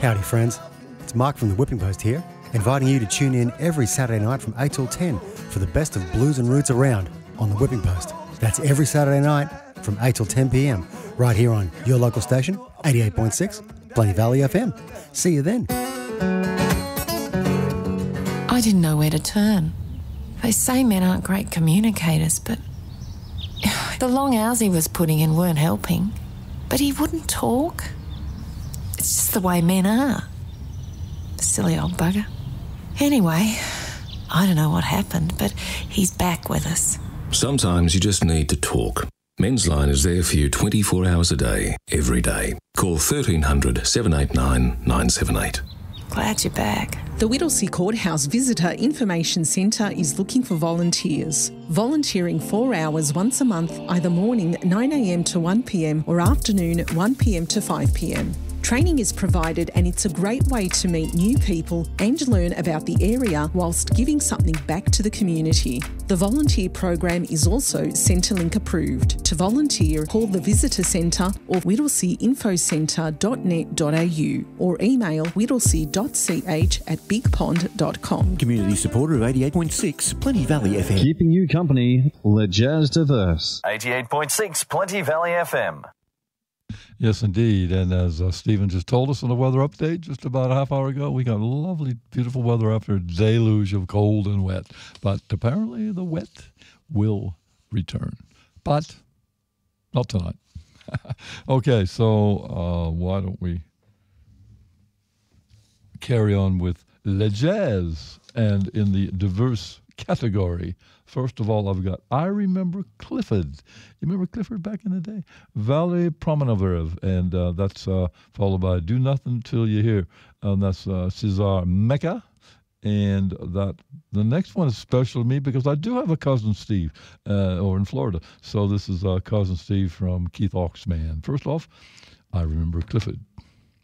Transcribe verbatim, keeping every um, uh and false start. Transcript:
Howdy friends, it's Mark from the Whipping Post here, inviting you to tune in every Saturday night from eight till ten for the best of blues and roots around on the Whipping Post. That's every Saturday night from eight till ten p.m. right here on your local station, eighty-eight point six, Plenty Valley F M. See you then. I didn't know where to turn. They say men aren't great communicators, but the long hours he was putting in weren't helping. But he wouldn't talk. It's just the way men are. Silly old bugger. Anyway, I don't know what happened, but he's back with us. Sometimes you just need to talk. Men's Line is there for you twenty-four hours a day, every day. Call thirteen hundred, seven eight nine, nine seven eight. Glad you're back. The Whittlesea Courthouse Visitor Information Centre is looking for volunteers. Volunteering four hours once a month, either morning nine a.m. to one p.m. or afternoon one p.m. to five p.m. Training is provided and it's a great way to meet new people and learn about the area whilst giving something back to the community. The volunteer program is also Centrelink approved. To volunteer, call the Visitor Centre or whittlesea info centre dot net dot a u or email whittlesea dot c h at big pond dot com. Community supporter of eighty-eight point six, Plenty Valley F M. Keeping you company, Le Jazz Diverse. eighty-eight point six, Plenty Valley F M. Yes, indeed. And as uh, Stephen just told us on the weather update just about a half hour ago, we got lovely, beautiful weather after a deluge of cold and wet. But apparently the wet will return. But not tonight. Okay, so uh, why don't we carry on with Le Jazz, and in the diverse category. First of all, I've got I Remember Clifford. You remember Clifford back in the day? Valley Promenade, and uh, that's uh, followed by Do Nothing Till You Hear, and that's uh, Cesar Mecca. And that the next one is special to me because I do have a cousin Steve uh, over in Florida. So this is uh, cousin Steve from Keith Oxman. First off, I Remember Clifford.